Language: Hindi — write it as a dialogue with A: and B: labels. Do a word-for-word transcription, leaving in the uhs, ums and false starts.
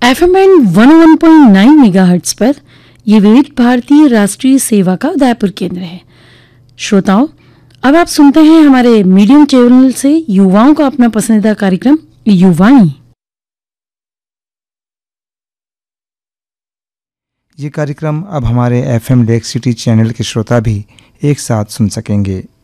A: एफ एम बैंड एक सौ एक पॉइंट नौ मेगाहर्ट्ज पर ये विविध भारतीय राष्ट्रीय सेवा का उदयपुर केंद्र है। श्रोताओं, अब आप सुनते हैं हमारे मीडियम चैनल से युवाओं का अपना पसंदीदा कार्यक्रम युवाणी।
B: ये कार्यक्रम अब हमारे F M lake city channel के श्रोता भी एक साथ सुन सकेंगे।